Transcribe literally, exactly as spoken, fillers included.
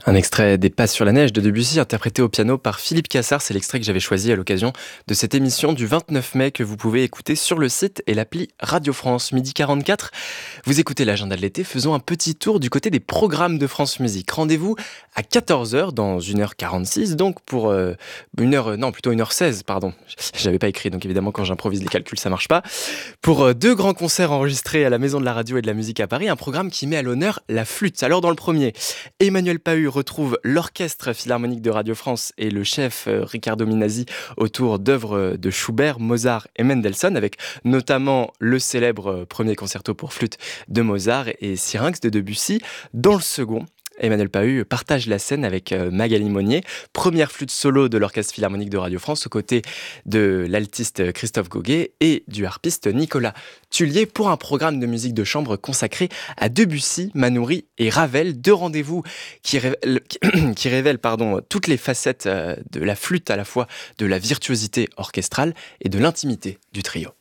Un extrait des Pas sur la neige de Debussy, interprété au piano par Philippe Cassard. C'est l'extrait que j'avais choisi à l'occasion de cette émission du vingt-neuf mai que vous pouvez écouter sur le site et l'appli Radio France. Midi quarante-quatre, vous écoutez l'agenda de l'été. Faisons un petit tour du côté des programmes de France Musique. Rendez-vous à quatorze heures dans une heure quarante-six, donc pour euh, une heure, non plutôt une heure seize, pardon. J'avais pas écrit, donc évidemment quand j'improvise les calculs ça marche pas. Pour euh, deux grands concerts enregistrés à la Maison de la Radio et de la Musique à Paris, un programme qui met à l'honneur la flûte. Alors dans le premier, Emmanuel Pahud retrouve l'Orchestre Philharmonique de Radio France et le chef euh, Riccardo Minasi autour d'œuvres de Schubert, Mozart et Mendelssohn, avec notamment le célèbre euh, premier concerto pour flûte de Mozart et Syrinx de Debussy. Dans le second, Emmanuel Pahud partage la scène avec euh, Magali Monnier, première flûte solo de l'Orchestre Philharmonique de Radio France, aux côtés de l'altiste Christophe Goguet et du harpiste Nicolas Tullier, pour un programme de musique de chambre consacré à Debussy, Manoury et Ravel. Deux rendez-vous qui révèlent, qui révèlent pardon, toutes les facettes euh, de la flûte, à la fois de la virtuosité orchestrale et de l'intimité du trio.